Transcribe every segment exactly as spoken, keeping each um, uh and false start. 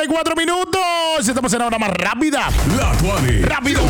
cuatro minutos. Estamos en la hora más rápida. La Tuani. Rápido.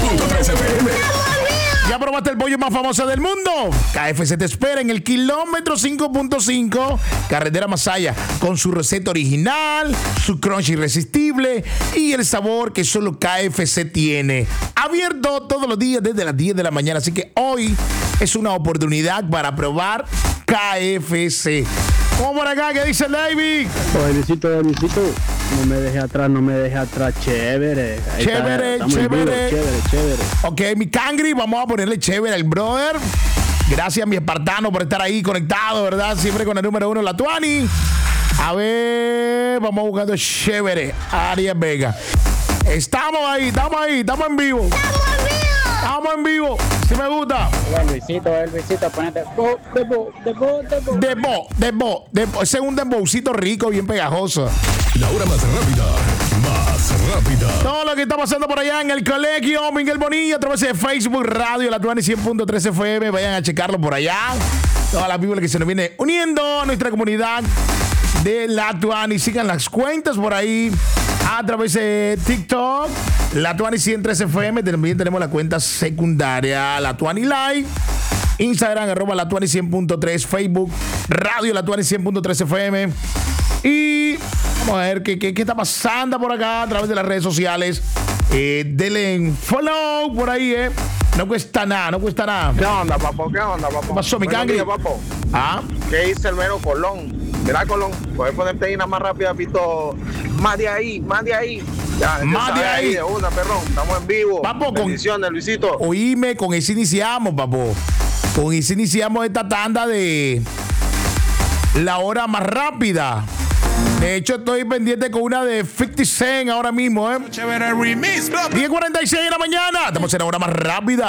¿Ya probaste el pollo más famoso del mundo? K F C te espera en el kilómetro cinco punto cinco, carretera Masaya, con su receta original, su crunch irresistible y el sabor que solo K F C tiene. Abierto todos los días desde las diez de la mañana, así que hoy es una oportunidad para probar K F C. ¿Cómo por acá? ¿Qué dice el David? Oye, Luisito, Luisito, no me deje atrás, no me deje atrás. Chévere. Ahí Chévere, está, estamos en vivo. chévere. Chévere, chévere. Ok, mi cangri, vamos a ponerle chévere al brother. Gracias, mi espartano, por estar ahí conectado, ¿verdad? Siempre con el número uno, la Tuani. A ver, vamos buscando chévere. Arias Vega. Estamos ahí, estamos ahí, estamos en vivo. Estamos en vivo. Si me gusta. Oye, Luisito, el Luisito, ponete bo, debo, debo, debo. Debo, debo, debo. Ese es un dembowcito rico, bien pegajoso. La hora más rápida. Más rápida. Todo lo que está pasando por allá en el colegio Miguel Bonilla a través de Facebook, Radio, la Tuani cien punto tres F M. Vayan a checarlo por allá. Todas las people que se nos viene uniendo a nuestra comunidad de la Tuani. Sigan las cuentas por ahí a través de TikTok, la Tuani ciento tres F M. También tenemos la cuenta secundaria, la Tuani Live. Instagram, arroba la Tuani cien punto tres. Facebook, Radio, la Tuani cien punto tres F M. Y vamos a ver qué, qué, qué está pasando por acá a través de las redes sociales. Eh, denle en follow por ahí, eh. No cuesta nada, no cuesta nada. ¿Qué onda, papo? ¿Qué onda, papo? ¿Qué pasó, mi Buenos cangre? días, papo. Ah, ¿Qué dice el mero Colón? Mira, Colón, puedes ponerte ahí nada más rápida, Pito. Más de ahí, más de ahí. Ya, Más ya de sabes, ahí. de una, perrón. Estamos en vivo. Papo, con- Bendiciones, Luisito. oíme, con eso iniciamos, papo. Con eso iniciamos esta tanda de la hora más rápida. De hecho, estoy pendiente con una de cincuenta Cent ahora mismo, ¿eh? Chévere remix, bro. diez cuarenta y seis de la mañana. Estamos en la hora más rápida.